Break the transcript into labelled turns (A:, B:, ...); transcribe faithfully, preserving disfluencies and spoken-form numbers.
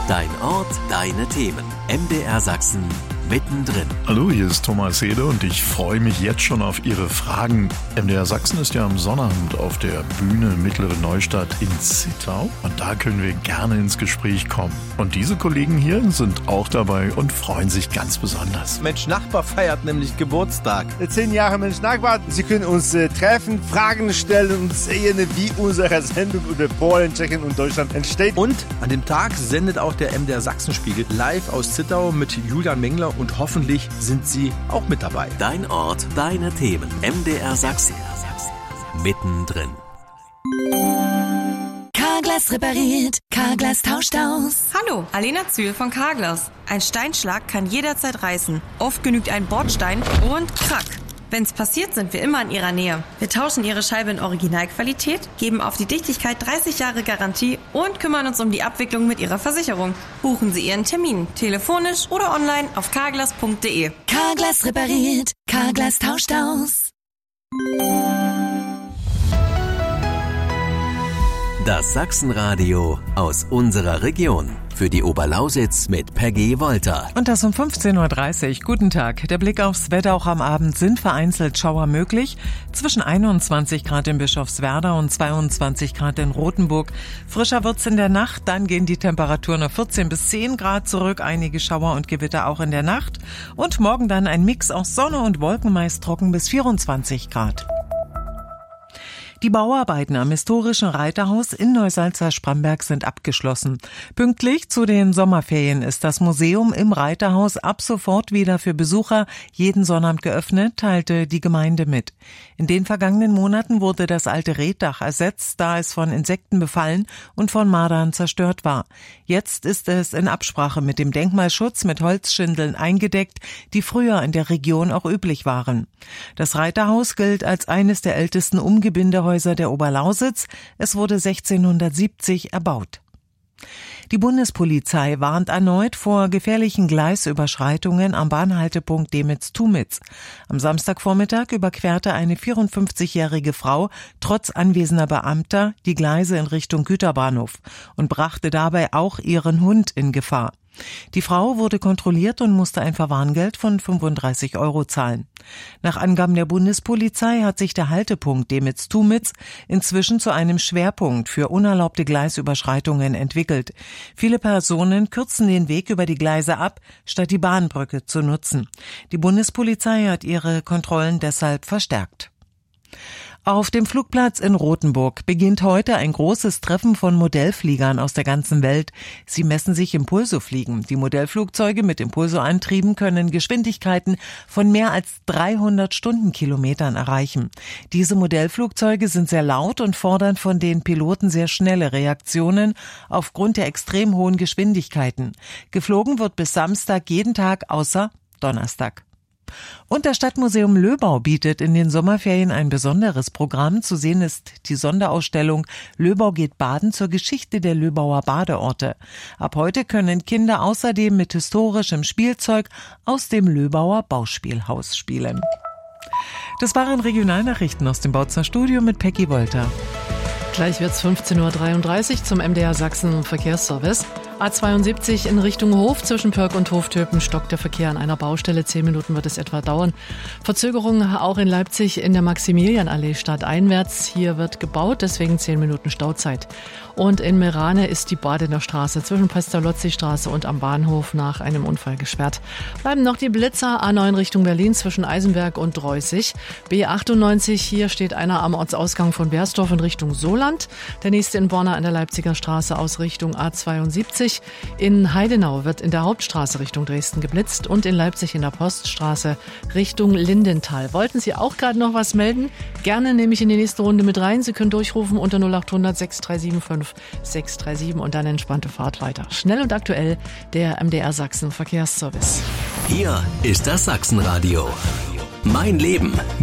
A: Dein Ort, deine Themen. M D R Sachsen mittendrin.
B: Hallo, hier ist Thomas Hede und ich freue mich jetzt schon auf Ihre Fragen. M D R Sachsen ist ja am Sonnabend auf der Bühne Mittlere Neustadt in Zittau und da können wir gerne ins Gespräch kommen. Und diese Kollegen hier sind auch dabei und freuen sich ganz besonders.
C: Mensch Nachbar feiert nämlich Geburtstag.
D: Zehn Jahre Mensch Nachbar. Sie können uns äh, treffen, Fragen stellen und sehen, wie unsere Sendung über Polen, Tschechien und Deutschland entsteht.
C: Und an dem Tag sendet auch der M D R Sachsenspiegel live aus Zittau mit Julian Mengler und hoffentlich sind Sie auch mit dabei.
A: Dein Ort, deine Themen. M D R Sachsen. Mittendrin.
E: Carglass repariert, Carglass tauscht aus.
F: Hallo, Alena Zühl von Carglass. Ein Steinschlag kann jederzeit reißen. Oft genügt ein Bordstein und krack. Wenn's passiert, sind wir immer in Ihrer Nähe. Wir tauschen Ihre Scheibe in Originalqualität, geben auf die Dichtigkeit dreißig Jahre Garantie und kümmern uns um die Abwicklung mit Ihrer Versicherung. Buchen Sie Ihren Termin, telefonisch oder online auf carglass punkt de.
E: Carglass repariert, Carglass tauscht aus.
A: Das Sachsenradio aus unserer Region. Für die Oberlausitz mit Peggy Wolter.
G: Und das um fünfzehn Uhr dreißig. Guten Tag. Der Blick aufs Wetter. Auch am Abend sind vereinzelt Schauer möglich. Zwischen einundzwanzig Grad in Bischofswerda und zweiundzwanzig Grad in Rothenburg. Frischer wird's in der Nacht. Dann gehen die Temperaturen auf vierzehn bis zehn Grad zurück. Einige Schauer und Gewitter auch in der Nacht. Und morgen dann ein Mix aus Sonne und Wolken, meist trocken bis vierundzwanzig Grad. Die Bauarbeiten am historischen Reiterhaus in Neusalza-Spramberg sind abgeschlossen. Pünktlich zu den Sommerferien ist das Museum im Reiterhaus ab sofort wieder für Besucher jeden Sonnabend geöffnet, teilte die Gemeinde mit. In den vergangenen Monaten wurde das alte Reetdach ersetzt, da es von Insekten befallen und von Mardern zerstört war. Jetzt ist es in Absprache mit dem Denkmalschutz mit Holzschindeln eingedeckt, die früher in der Region auch üblich waren. Das Reiterhaus gilt als eines der ältesten Umgebindehäuser der Oberlausitz. Es wurde sechzehnhundertsiebzig erbaut. Die Bundespolizei warnt erneut vor gefährlichen Gleisüberschreitungen am Bahnhaltepunkt Demitz-Tumitz. Am Samstagvormittag überquerte eine vierundfünfzigjährige Frau trotz anwesender Beamter die Gleise in Richtung Güterbahnhof und brachte dabei auch ihren Hund in Gefahr. Die Frau wurde kontrolliert und musste ein Verwarngeld von fünfunddreißig Euro zahlen. Nach Angaben der Bundespolizei hat sich der Haltepunkt Demitz-Tumitz inzwischen zu einem Schwerpunkt für unerlaubte Gleisüberschreitungen entwickelt. Viele Personen kürzen den Weg über die Gleise ab, statt die Bahnbrücke zu nutzen. Die Bundespolizei hat ihre Kontrollen deshalb verstärkt. Auf dem Flugplatz in Rothenburg beginnt heute ein großes Treffen von Modellfliegern aus der ganzen Welt. Sie messen sich im Pulsofliegen. Die Modellflugzeuge mit Impulsoantrieben können Geschwindigkeiten von mehr als dreihundert Stundenkilometern erreichen. Diese Modellflugzeuge sind sehr laut und fordern von den Piloten sehr schnelle Reaktionen aufgrund der extrem hohen Geschwindigkeiten. Geflogen wird bis Samstag jeden Tag außer Donnerstag. Und das Stadtmuseum Löbau bietet in den Sommerferien ein besonderes Programm. Zu sehen ist die Sonderausstellung Löbau geht baden zur Geschichte der Löbauer Badeorte. Ab heute können Kinder außerdem mit historischem Spielzeug aus dem Löbauer Bauspielhaus spielen. Das waren Regionalnachrichten aus dem Bautzner Studio mit Peggy Wolter.
H: Gleich wird's fünfzehn Uhr dreiunddreißig zum M D R Sachsen Verkehrsservice. A zweiundsiebzig in Richtung Hof zwischen Pörk und Hoftöpen stockt der Verkehr an einer Baustelle. Zehn Minuten wird es etwa dauern. Verzögerungen auch in Leipzig in der Maximilianallee stadteinwärts. Hier wird gebaut, deswegen zehn Minuten Stauzeit. Und in Merane ist die Badener Straße zwischen Pestalozzi-Straße und am Bahnhof nach einem Unfall gesperrt. Bleiben noch die Blitzer A neun Richtung Berlin zwischen Eisenberg und Dreußig. B achtundneunzig, hier steht einer am Ortsausgang von Bersdorf in Richtung Soland. Der nächste in Borna an der Leipziger Straße aus Richtung A zweiundsiebzig. In Heidenau wird in der Hauptstraße Richtung Dresden geblitzt und in Leipzig in der Poststraße Richtung Lindenthal. Wollten Sie auch gerade noch was melden? Gerne nehme ich in die nächste Runde mit rein. Sie können durchrufen unter null acht hundert sechs drei sieben fünf sechs drei sieben und dann entspannte Fahrt weiter. Schnell und aktuell der M D R Sachsen Verkehrsservice.
A: Hier ist das Sachsenradio. Mein Leben.